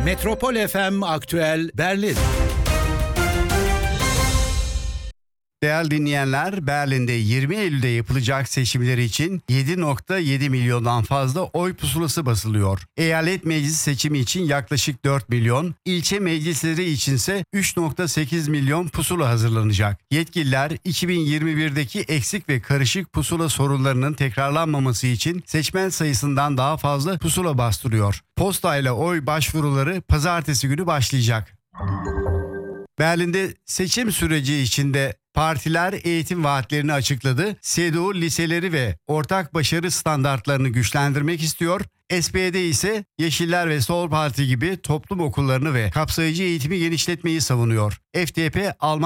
Metropol FM Aktüel Berlin. Değerli dinleyenler, Berlin'de 20 Eylül'de yapılacak seçimler için 7,7 milyondan fazla oy pusulası basılıyor. Eyalet meclis seçimi için yaklaşık 4 milyon, ilçe meclisleri içinse 3,8 milyon pusula hazırlanacak. Yetkililer 2021'deki eksik ve karışık pusula sorunlarının tekrarlanmaması için seçmen sayısından daha fazla pusula bastırıyor. Postayla oy başvuruları pazartesi günü başlayacak. Berlin'de seçim süreci içinde partiler eğitim vaatlerini açıkladı. CDU liseleri ve ortak başarı standartlarını güçlendirmek istiyor. SPD ise Yeşiller ve Sol Parti gibi toplum okullarını ve kapsayıcı eğitimi genişletmeyi savunuyor. FDP, Alman